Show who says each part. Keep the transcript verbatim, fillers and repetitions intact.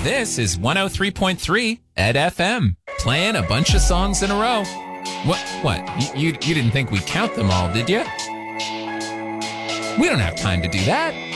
Speaker 1: This is one oh three point three Ed F M, playing a bunch of songs in a row. What? What? You, you, you didn't think we'd count them all, did you? We don't have time to do that.